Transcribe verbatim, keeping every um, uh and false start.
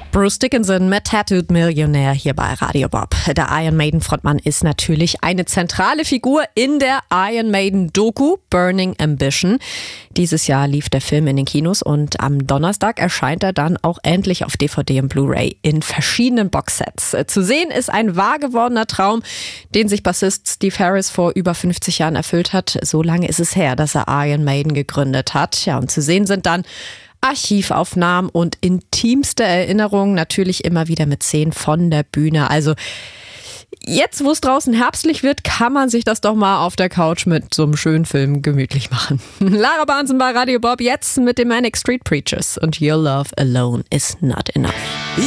Bruce Dickinson mit Tattooed Millionär hier bei Radio Bob. Der Iron Maiden Frontmann ist natürlich eine zentrale Figur in der Iron Maiden Doku Burning Ambition. Dieses Jahr lief der Film in den Kinos und am Donnerstag erscheint er dann auch endlich auf D V D und Blu-ray in verschiedenen Boxsets. Zu sehen ist ein wahr gewordener Traum, den sich Bassist Steve Harris vor über fünfzig Jahren erfüllt hat. So lange ist es her, dass er Iron Maiden gegründet hat. Ja, und zu sehen sind dann Archivaufnahmen und intimste Erinnerungen, natürlich immer wieder mit Szenen von der Bühne. Also jetzt, wo es draußen herbstlich wird, kann man sich das doch mal auf der Couch mit so einem schönen Film gemütlich machen. Lara Barnsen bei Radio Bob, jetzt mit den Manic Street Preachers und Your Love Alone Is Not Enough.